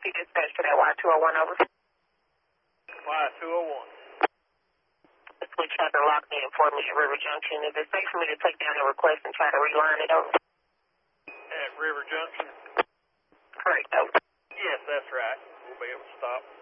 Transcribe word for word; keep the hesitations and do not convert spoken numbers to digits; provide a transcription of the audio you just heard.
P dispatch to that Y two oh one over. Y two oh one. Switch out the lock in for me at River Junction. Is it safe for me to take down the request and try to reline it over? At River Junction? Correct, over. Yes, that's right. We'll be able to stop.